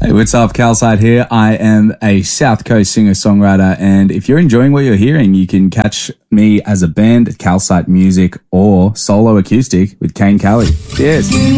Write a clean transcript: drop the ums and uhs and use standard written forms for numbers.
Hey, what's up? Calcite here. I am a South Coast singer-songwriter, and if you're enjoying what you're hearing, you can catch me as a band, Calcite Music, or solo acoustic with Kane Kelly. Cheers.